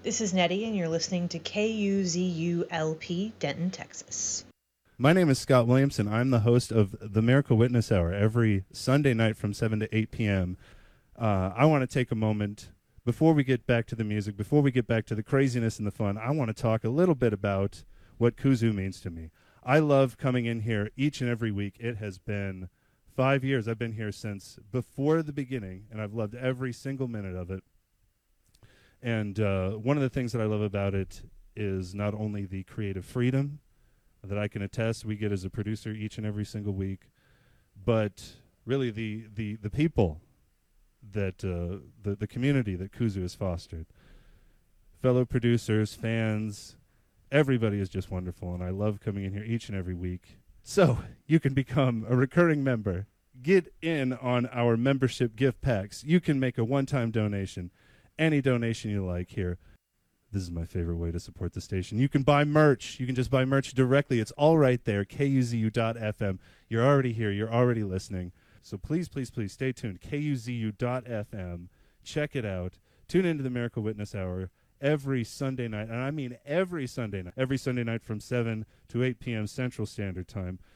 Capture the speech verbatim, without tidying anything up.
This is Nettie, and you're listening to K U Z U L P, Denton, Texas. My name is Scott Williamson. I'm the host of the Miracle Witness Hour every Sunday night from seven to eight p.m. Uh, I want to take a moment before we get back to the music, before we get back to the craziness and the fun. I want to talk a little bit about what Kuzu means to me. I love coming in here each and every week. It has been five years. I've been here since before the beginning, and I've loved every single minute of it. And uh, one of the things that I love about it is not only the creative freedom that I can attest we get as a producer each and every single week, but really the the, the people that uh, the the community that Kuzu has fostered, fellow producers, fans, everybody is just wonderful, and I love coming in here each and every week. So you can become a recurring member. Get in on our membership gift packs. You can make a one-time donation, any donation you like here. This is my favorite way to support the station. You can buy merch. You can just buy merch directly. It's all right there, K U Z U dot F M. You're already here. You're already listening. So please, please, please stay tuned, K U Z U dot F M. Check it out. Tune into the Miracle Witness Hour every Sunday night, and I mean every Sunday night, every Sunday night from seven to eight p.m. Central Standard Time.